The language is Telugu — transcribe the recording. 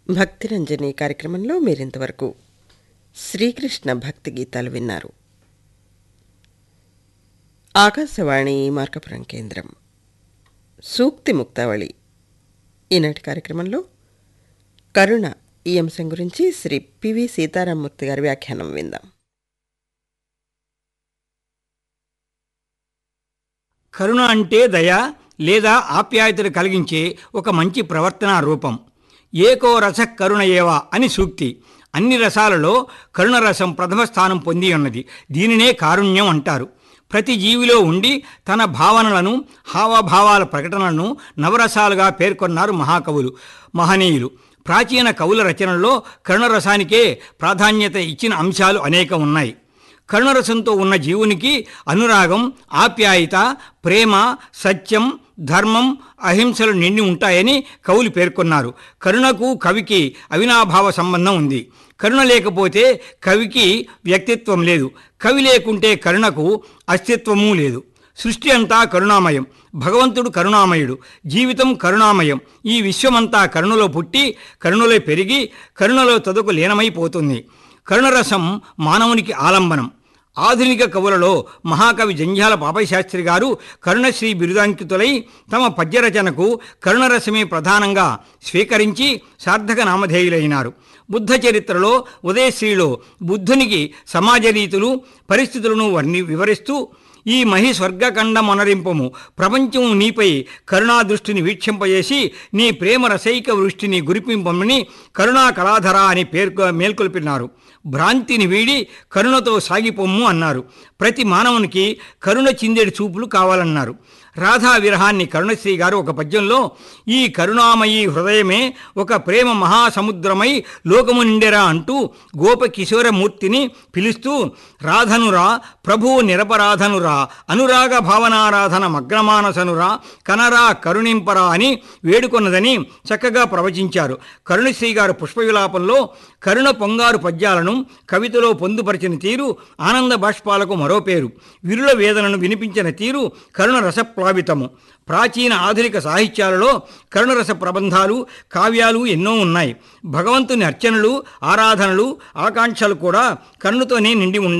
భక్తిరంజని కార్యక్రమంలో మీరింతవరకు శ్రీకృష్ణ భక్తి గీతాలు విన్నారు. ఆకాశవాణి మార్కపురం కేంద్రం. సూక్తి ముక్తావళి. ఈనాటి కార్యక్రమంలో కరుణ ఈ అంశం గురించి శ్రీ పివి సీతారామమూర్తి గారి వ్యాఖ్యానం విందాం. కరుణ అంటే దయ లేదా ఆప్యాయతను కలిగించే ఒక మంచి ప్రవర్తనా రూపం. ఏకో రస కరుణ ఏవా అని సూక్తి. అన్ని రసాలలో కరుణరసం ప్రథమ స్థానం పొంది ఉన్నది. దీనినే కారుణ్యం అంటారు. ప్రతి జీవిలో ఉండి తన భావనలను హావభావాల ప్రకటనలను నవరసాలుగా పేర్కొన్నారు మహాకవులు, మహనీయులు. ప్రాచీన కవుల రచనల్లో కరుణరసానికే ప్రాధాన్యత ఇచ్చిన అంశాలు అనేకం ఉన్నాయి. కరుణరసంతో ఉన్న జీవునికి అనురాగం, ఆప్యాయత, ప్రేమ, సత్యం, ధర్మం, అహింసలు నిండి ఉంటాయని కవులు పేర్కొన్నారు. కరుణకు కవికి అవినాభావ సంబంధం ఉంది. కరుణ లేకపోతే కవికి వ్యక్తిత్వం లేదు. కవి లేకుంటే కరుణకు అస్తిత్వమూ లేదు. సృష్టి అంతా కరుణామయం. భగవంతుడు కరుణామయుడు. జీవితం కరుణామయం. ఈ విశ్వమంతా కరుణలో పుట్టి కరుణలో పెరిగి కరుణలో తదుకు లీనమైపోతుంది. కరుణరసం మానవునికి ఆలంబనం. ఆధునిక కవులలో మహాకవి జంధ్యాల పాపశాస్త్రి గారు కరుణశ్రీ బిరుదాంకితులై తమ పద్యరచనకు కరుణరసమే ప్రధానంగా స్వీకరించి సార్థక నామధేయులైనారు. బుద్ధ చరిత్రలో ఉదయశ్రీలో బుద్ధునికి సమాజ రీతులు, పరిస్థితులను వివరిస్తూ ఈ మహి స్వర్గఖండమొనరింపము, ప్రపంచము నీపై కరుణా దృష్టిని వీక్షింపజేసి నీ ప్రేమ రసైక వృష్టిని గురిపింపమని కరుణా కళాధర అని మేల్కొల్పినారు. భ్రాంతిని వీడి కరుణతో సాగిపోమ్ము అన్నారు. ప్రతి మానవునికి కరుణ చిందేడు చూపులు కావాలన్నారు. రాధా విరహాన్ని కరుణశ్రీ గారు ఒక పద్యంలో ఈ కరుణామయీ హృదయమే ఒక ప్రేమ మహాసముద్రమై లోకము నిండెరా అంటూ గోప కిశోరమూర్తిని పిలుస్తూ రాధనురా ప్రభువు నిరపరాధనురా అనురాగ భావనారాధన మగ్నమానసనురా కనరా కరుణింపరా అని వేడుకొన్నదని చక్కగా ప్రవచించారు. కరుణశ్రీ గారు పుష్పవిలాపంలో కరుణ పొంగారు పద్యాలను కవితలో పొందుపరిచిన తీరు ఆనంద బాష్పాలకు మరో పేరు. విరుల వేదనను వినిపించిన తీరు కరుణ రసప్లావితము. ప్రాచీన ఆధునిక సాహిత్యాలలో కరుణరస ప్రబంధాలు, కావ్యాలు ఎన్నో ఉన్నాయి. భగవంతుని అర్చనలు, ఆరాధనలు, ఆకాంక్షలు కూడా కరుణతోనే నిండి